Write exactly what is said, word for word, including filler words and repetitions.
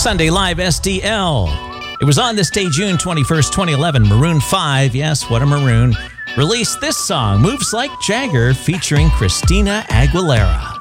Sunday Live S D L. It was on this day, June twenty-first, twenty eleven. Maroon five, yes, what a maroon, released this song, Moves Like Jagger, featuring Christina Aguilera.